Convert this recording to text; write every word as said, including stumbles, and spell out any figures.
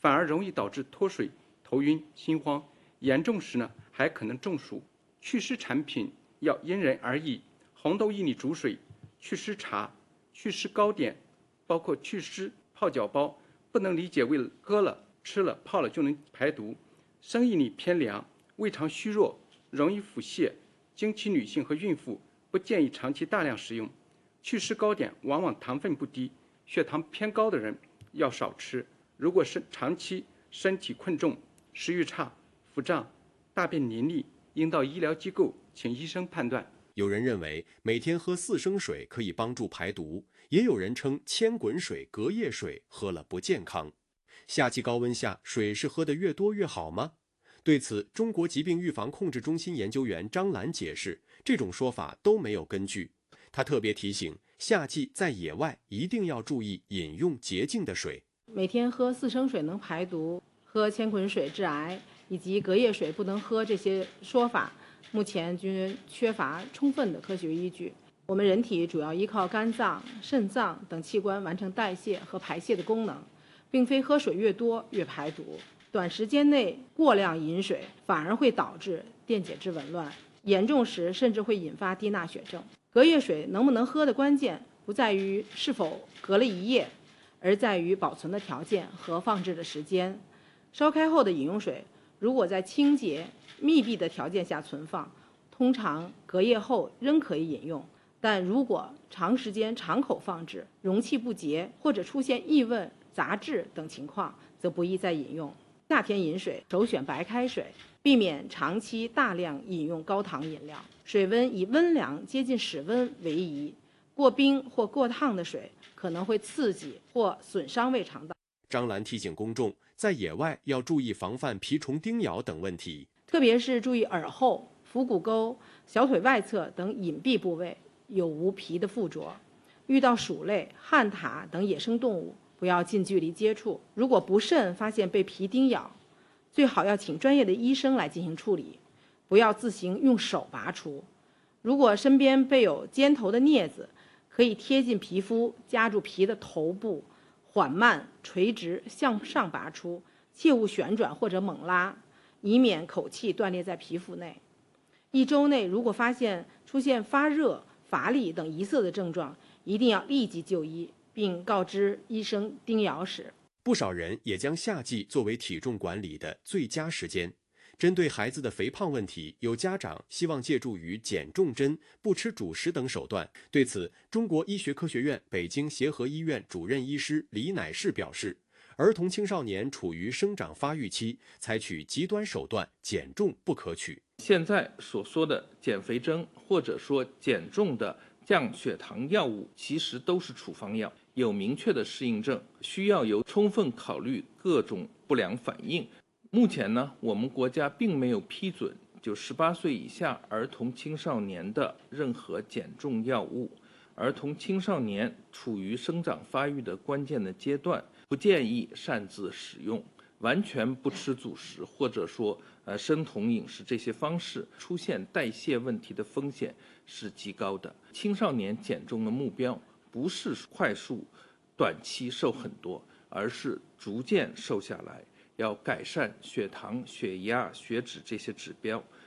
反而容易导致脱水、头晕、心慌，严重时呢还可能中暑。祛湿产品要因人而异，红豆薏米煮水、祛湿茶、祛湿糕点，包括祛湿泡脚包，不能理解为喝了、吃了、泡了就能排毒。生薏米偏凉，胃肠虚弱，容易腹泻，经期女性和孕妇不建议长期大量食用。祛湿糕点往往糖分不低，血糖偏高的人要少吃。如果是长期身体困重、食欲差、腹胀、大便淋漓，应到医疗机构请医生判断。 有人认为每天喝四升水可以帮助排毒，也有人称千滚水、隔夜水喝了不健康。夏季高温下，水是喝得越多越好吗？对此，中国疾病预防控制中心研究员张兰解释，这种说法都没有根据。他特别提醒，夏季在野外一定要注意饮用洁净的水。 每天喝四升水能排毒，喝千滚水致癌，以及隔夜水不能喝这些说法，目前均缺乏充分的科学依据。我们人体主要依靠肝脏、肾脏等器官完成代谢和排泄的功能，并非喝水越多越排毒。短时间内过量饮水反而会导致电解质紊乱，严重时甚至会引发低钠血症。隔夜水能不能喝的关键不在于是否隔了一夜，而在于保存的条件和放置的时间。烧开后的饮用水如果在清洁密闭的条件下存放，通常隔夜后仍可以饮用，但如果长时间长口放置，容器不洁或者出现异味、杂质等情况，则不宜再饮用。夏天饮水首选白开水，避免长期大量饮用高糖饮料。水温以温凉接近室温为宜，过冰或过烫的水可能会刺激或损伤胃肠道。 张兰提醒公众，在野外要注意防范蜱虫叮咬等问题， 特别是注意耳后、腹股沟、小腿外侧等隐蔽部位有无蜱的附着。遇到鼠类、旱獭等野生动物，不要近距离接触。如果不慎发现被蜱叮咬，最好要请专业的医生来进行处理，不要自行用手拔除。如果身边备有尖头的镊子，可以贴近皮肤夹住蜱的头部，缓慢垂直向上拔出，切勿旋转或者猛拉，以免口气断裂在皮肤内。一周内如果发现出现发热、乏力等疑色的症状，一定要立即就医，并告知医生叮咬史。 不少人也将夏季作为体重管理的最佳时间。针对孩子的肥胖问题，有家长希望借助于减重针、不吃主食等手段。对此，中国医学科学院北京协和医院主任医师李乃士表示，儿童青少年处于生长发育期，采取极端手段减重不可取。 现在所说的减肥针或者说减重的降血糖药物，其实都是处方药，有明确的适应症，需要有充分考虑各种不良反应。目前呢，我们国家并没有批准就十八岁以下儿童青少年的任何减重药物。儿童青少年处于生长发育的关键的阶段，不建议擅自使用。完全不吃主食或者说呃生酮饮食这些方式，出现代谢问题的风险是极高的。青少年减重的目标不是快速短期瘦很多，而是逐渐瘦下来，要改善血糖、血压、血脂这些指标。